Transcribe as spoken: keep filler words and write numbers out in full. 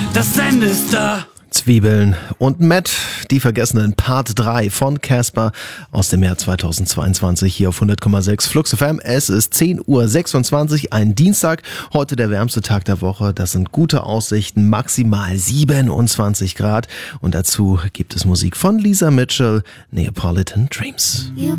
das Ende ist da. Zwiebeln und Matt, die Vergessenen, Part drei von Casper aus dem Jahr zweitausendzweiundzwanzig hier auf hundert Komma sechs Flux F M. Es ist zehn Uhr sechsundzwanzig, ein Dienstag, heute der wärmste Tag der Woche. Das sind gute Aussichten, maximal siebenundzwanzig Grad und dazu gibt es Musik von Lisa Mitchell, Neapolitan Dreams. You